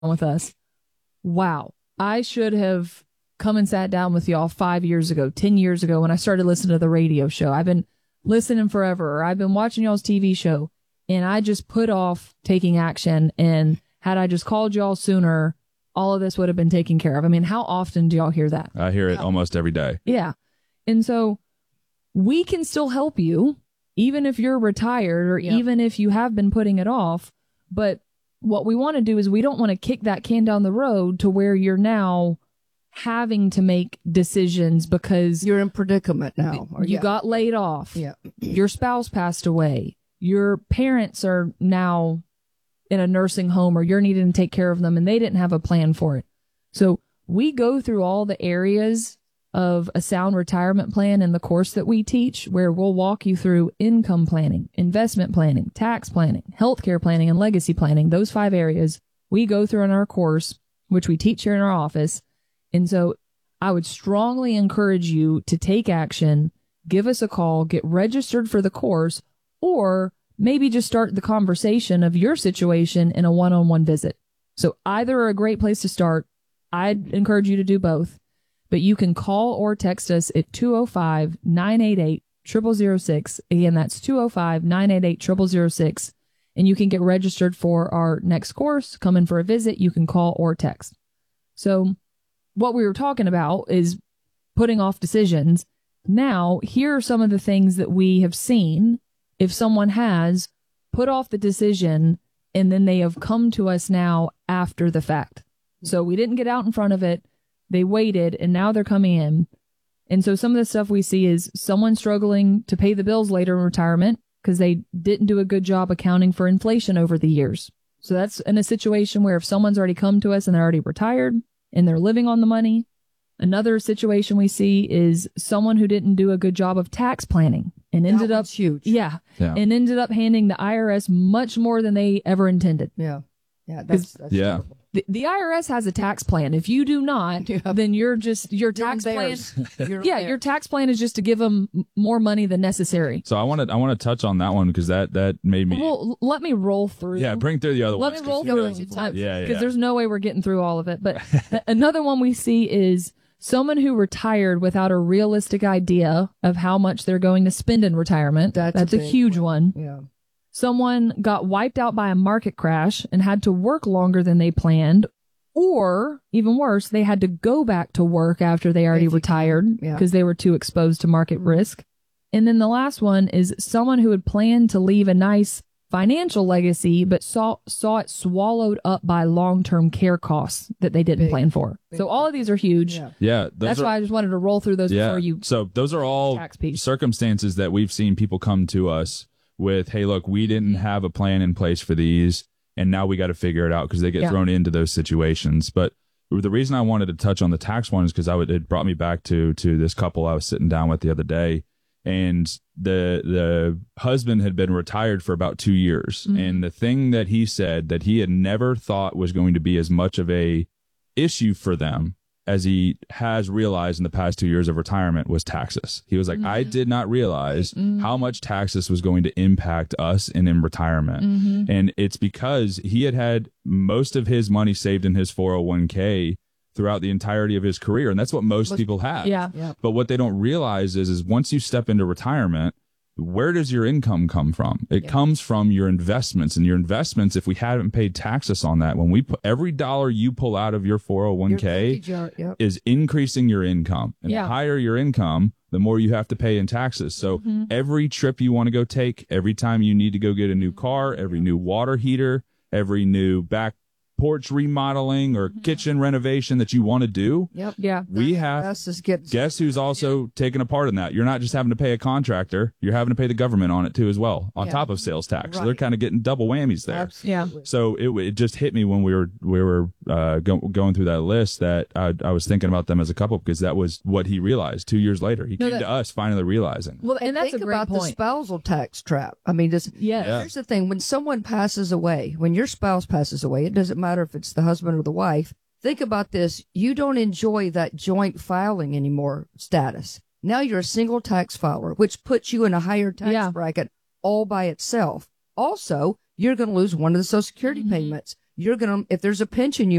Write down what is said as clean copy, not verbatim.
with us. Wow. I should have come and sat down with y'all 5 years ago, 10 years ago when I started listening to the radio show. I've been listening forever, or I've been watching y'all's TV show, and I just put off taking action. And had I just called y'all sooner, all of this would have been taken care of. I mean, how often do y'all hear that? I hear it almost every day. Yeah. And so we can still help you, even if you're retired or even if you have been putting it off. But what we want to do is we don't want to kick that can down the road to where you're now having to make decisions because you're in predicament now. You got laid off. Yeah. Your spouse passed away. Your parents are now in a nursing home, or you're needing to take care of them and they didn't have a plan for it. So we go through all the areas of a sound retirement plan in the course that we teach, where we'll walk you through income planning, investment planning, tax planning, healthcare planning, and legacy planning. Those 5 areas we go through in our course, which we teach here in our office. And so I would strongly encourage you to take action, give us a call, get registered for the course, or maybe just start the conversation of your situation in a one-on-one visit. So either are a great place to start. I'd encourage you to do both. But you can call or text us at 205-988-0006. Again, that's 205-988-0006. And you can get registered for our next course. Come in for a visit. You can call or text. So what we were talking about is putting off decisions. Now, here are some of the things that we have seen if someone has put off the decision and then they have come to us now after the fact. So we didn't get out in front of it. They waited, and now they're coming in. And so some of the stuff we see is someone struggling to pay the bills later in retirement because they didn't do a good job accounting for inflation over the years. So that's in a situation where if someone's already come to us and they're already retired and they're living on the money. Another situation we see is someone who didn't do a good job of tax planning and ended up huge. Yeah. And ended up handing the IRS much more than they ever intended. Yeah. Yeah. That's terrible. The IRS has a tax plan. If you do not, then your tax plan. Your tax plan is just to give them more money than necessary. So I want to touch on that one because that made me. Well, let me roll through. Yeah, bring through the other ones. Let me roll through because there's no way we're getting through all of it. But another one we see is someone who retired without a realistic idea of how much they're going to spend in retirement. That's a huge one. Yeah. Someone got wiped out by a market crash and had to work longer than they planned, or even worse, they had to go back to work after they already retired because they were too exposed to market risk. And then the last one is someone who had planned to leave a nice financial legacy, but saw it swallowed up by long-term care costs that they didn't plan for. So all of these are huge. Yeah. That's why I just wanted to roll through those before you. So those are all circumstances that we've seen people come to us with, hey, look, we didn't have a plan in place for these, and now we got to figure it out because they get thrown into those situations. But the reason I wanted to touch on the tax one is because it brought me back to this couple I was sitting down with the other day, and the husband had been retired for about 2 years. Mm-hmm. And the thing that he said that he had never thought was going to be as much of a issue for them as he has realized in the past 2 years of retirement was taxes. He was like, I did not realize how much taxes was going to impact us in retirement. And it's because he had most of his money saved in his 401k throughout the entirety of his career. And that's what most people have. Yeah. But what they don't realize is once you step into retirement, where does your income come from? It comes from your investments, and your investments, if we haven't paid taxes on that, when we put every dollar you pull out of your 401k is increasing your income, and the higher your income, the more you have to pay in taxes. So every trip you want to go take, every time you need to go get a new car, every new water heater, every new back porch remodeling or kitchen renovation that you want to do. We have guess who's also taking a part in that. You're not just having to pay a contractor, you're having to pay the government on it too as well, on top of sales tax. So they're kind of getting double whammies there. So it just hit me when we were going through that list that I was thinking about them as a couple, because that was what he realized 2 years later. He came to us finally realizing. Well, and that's think a great about point. the spousal tax trap. I mean, here's the thing: when someone passes away, when your spouse passes away, it doesn't matter if it's the husband or the wife. Think about this. You don't enjoy that joint filing anymore status. Now you're a single tax filer, which puts you in a higher tax bracket all by itself. Also, you're going to lose one of the Social Security payments. if there's a pension you